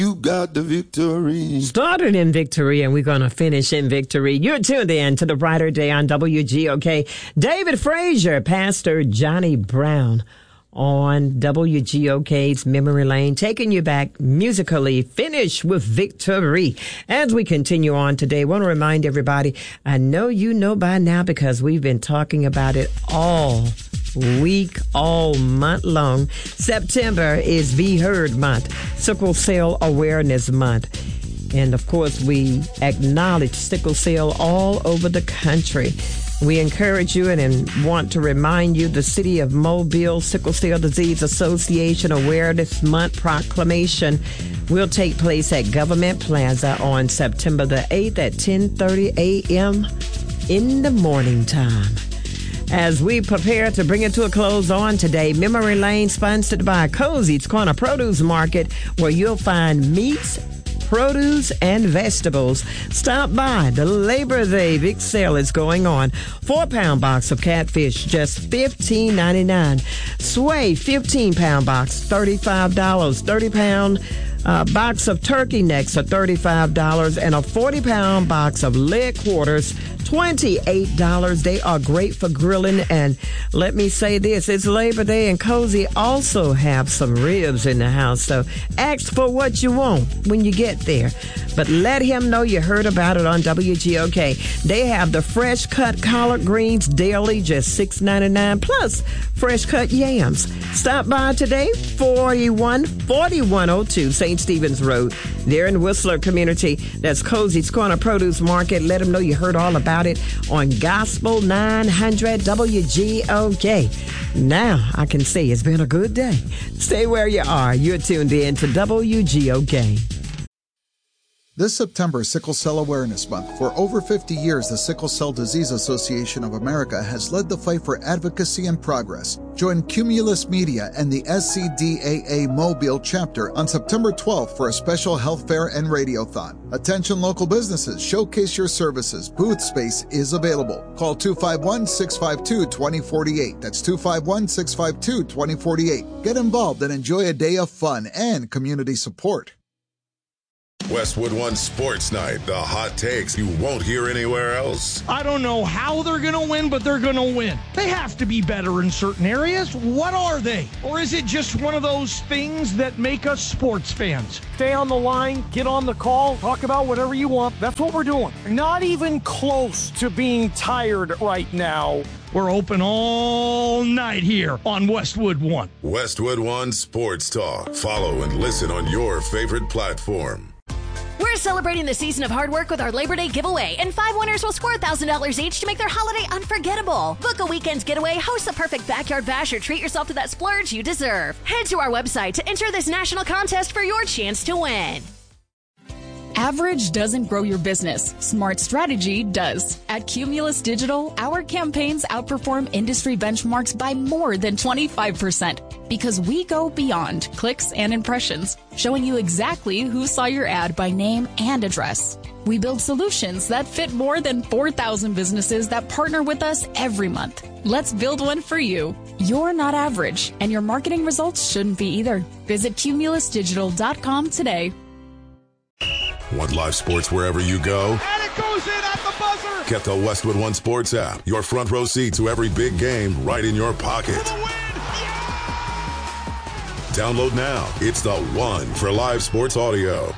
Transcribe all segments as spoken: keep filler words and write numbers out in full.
You got the victory. Started in victory, and we're going to finish in victory. You're tuned in to the Brighter Day on W G O K. David Frazier, Pastor Johnny Brown on W G O K's Memory Lane, taking you back musically. Finish with victory. As we continue on today, I want to remind everybody, I know you know by now because we've been talking about it all week, all month long. September is Be Heard Month, Sickle Cell Awareness Month. And of course, we acknowledge sickle cell all over the country. We encourage you and, and want to remind you the City of Mobile Sickle Cell Disease Association Awareness Month proclamation will take place at Government Plaza on September the eighth at ten thirty a.m. in the morning time. As we prepare to bring it to a close on today, Memory Lane, sponsored by Cosey's Corner Produce Market, where you'll find meats, produce, and vegetables. Stop by. The Labor Day big sale is going on. Four-pound box of catfish, just fifteen ninety-nine. Sway, fifteen-pound box, thirty-five dollars. thirty-pound uh, box of turkey necks are thirty-five dollars. And a forty-pound box of leg quarters, twenty-eight dollars. They are great for grilling. And let me say this, it's Labor Day, and Cozy also have some ribs in the house. So ask for what you want when you get there. But let him know you heard about it on W G O K. They have the fresh cut collard greens daily, just six ninety-nine, plus fresh cut yams. Stop by today, forty-one forty-one oh two Saint Stephen's Road. They're in Whistler Community. That's Cozy's Corner Produce Market. Let them know you heard all about it on Gospel nine hundred W G O K. Now I can say it's been a good day. Stay where you are. You're tuned in to W G O K. This September is Sickle Cell Awareness Month. For over fifty years, the Sickle Cell Disease Association of America has led the fight for advocacy and progress. Join Cumulus Media and the S C D A A Mobile chapter on September twelfth for a special health fair and radiothon. Attention local businesses, showcase your services. Booth space is available. Call two five one, six five two, two zero four eight. That's two five one, six five two, two zero four eight. Get involved and enjoy a day of fun and community support. Westwood One Sports Night, the hot takes you won't hear anywhere else. I don't know how they're going to win, but they're going to win. They have to be better in certain areas. What are they? Or is it just one of those things that make us sports fans? Stay on the line, get on the call, talk about whatever you want. That's what we're doing. Not even close to being tired right now. We're open all night here on Westwood One. Westwood One Sports Talk. Follow and listen on your favorite platform. We're celebrating the season of hard work with our Labor Day giveaway, and five winners will score one thousand dollars each to make their holiday unforgettable. Book a weekend's getaway, host the perfect backyard bash, or treat yourself to that splurge you deserve. Head to our website to enter this national contest for your chance to win. Average doesn't grow your business. Smart strategy does. At Cumulus Digital, our campaigns outperform industry benchmarks by more than twenty-five percent because we go beyond clicks and impressions, showing you exactly who saw your ad by name and address. We build solutions that fit more than four thousand businesses that partner with us every month. Let's build one for you. You're not average, and your marketing results shouldn't be either. Visit cumulus digital dot com today. Want live sports wherever you go? And it goes in at the buzzer! Get the Westwood One Sports app. Your front row seat to every big game right in your pocket. For the win! Yeah! Download now. It's the one for live sports audio.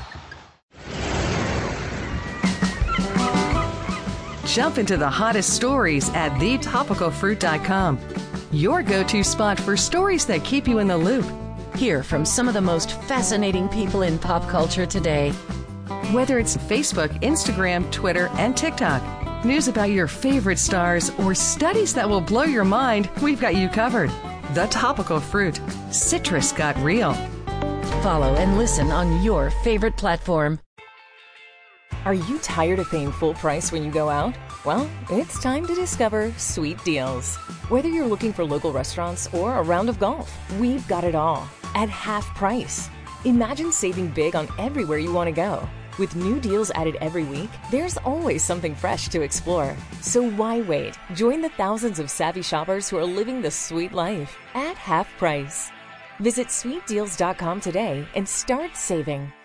Jump into the hottest stories at the topical fruit dot com. Your go-to spot for stories that keep you in the loop. Hear from some of the most fascinating people in pop culture today. Whether it's Facebook, Instagram, Twitter, and TikTok, news about your favorite stars, or studies that will blow your mind, we've got you covered. The Topical Fruit. Citrus got real. Follow and listen on your favorite platform. Are you tired of paying full price when you go out? Well, it's time to discover Sweet Deals. Whether you're looking for local restaurants or a round of golf, we've got it all at half price. Imagine saving big on everywhere you want to go. With new deals added every week, there's always something fresh to explore. So why wait? Join the thousands of savvy shoppers who are living the sweet life at half price. Visit sweet deals dot com today and start saving.